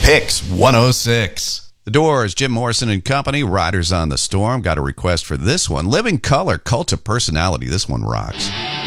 Picks 106. The Doors, Jim Morrison and Company, Riders on the Storm. Got a request for this one. Living Color, Cult of Personality. This one rocks.